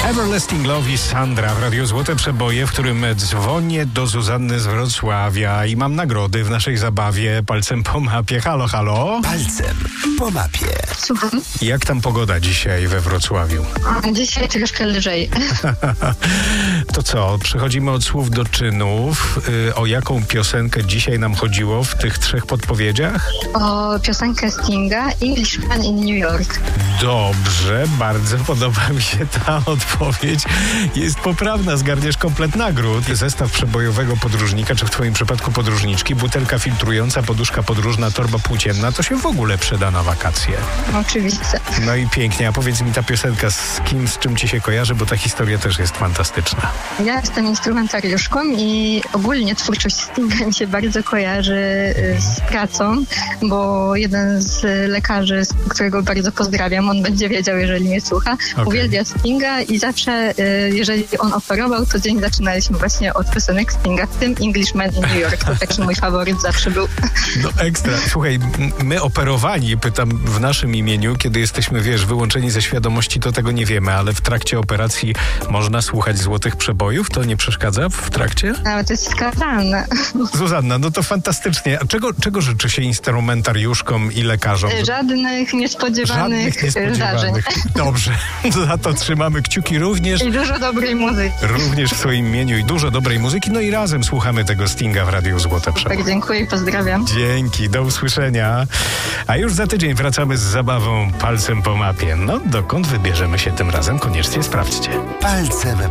Everlasting Love i Sandra w Radiu Złote Przeboje, w którym dzwonię do Zuzanny z Wrocławia i mam nagrody w naszej zabawie Palcem po mapie. Halo, halo? Palcem po mapie. Słucham. Jak tam pogoda dzisiaj we Wrocławiu? Dzisiaj troszkę lżej. To co, przechodzimy od słów do czynów. O jaką piosenkę dzisiaj nam chodziło w tych 3 podpowiedziach? O piosenkę Stinga Englishman in New York. Dobrze, bardzo podoba mi się ta odpowiedź. Jest poprawna, zgarniesz komplet nagród. Zestaw przebojowego podróżnika, czy w twoim przypadku podróżniczki, butelka filtrująca, poduszka podróżna, torba płócienna, to się w ogóle przyda na wakacje. Oczywiście. No i pięknie, a powiedz mi ta piosenka z kim, z czym ci się kojarzy, bo ta historia też jest fantastyczna. Ja jestem instrumentariuszką i ogólnie twórczość Stinga mi się bardzo kojarzy z pracą, bo jeden z lekarzy, którego bardzo pozdrawiam, on będzie wiedział, jeżeli mnie słucha, uwielbia Stinga i zawsze, jeżeli on operował, to dzień zaczynaliśmy właśnie od piosenek Stinga, w tym Englishman in New York. To taki mój faworyt zawsze był. No ekstra. Słuchaj, my operowani, pytam w naszym imieniu, kiedy jesteśmy, wyłączeni ze świadomości, to tego nie wiemy, ale w trakcie operacji można słuchać złotych przebojów? To nie przeszkadza w trakcie? Ale to jest skazane. Zuzanna, no to fantastycznie. A czego życzy się instrumentariuszkom i lekarzom? Żadnych niespodziewanych zdarzeń. Dobrze, za to trzymamy kciuki również. I dużo dobrej muzyki. Również w swoim imieniu i dużo dobrej muzyki. No i razem słuchamy tego Stinga w Radiu Złote Przeboje. Tak, dziękuję i pozdrawiam. Dzięki, do usłyszenia. A już za tydzień wracamy z zabawą Palcem po mapie. No dokąd wybierzemy się tym razem? Koniecznie sprawdźcie. Palcem